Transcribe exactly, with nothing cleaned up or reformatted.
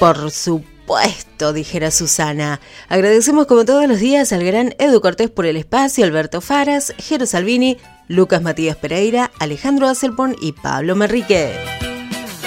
Por supuesto, dijera Susana. Agradecemos como todos los días al gran Edu Cortés por el espacio, Alberto Faras, Jero Salvini, Lucas Matías Pereira, Alejandro Asselborn y Pablo Merrique.